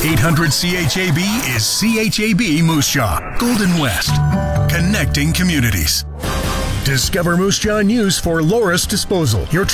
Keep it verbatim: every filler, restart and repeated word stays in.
eight hundred C H A B is C H A B Moose Jaw, Golden West, connecting communities. Discover Moose Jaw News for Loris Disposal, your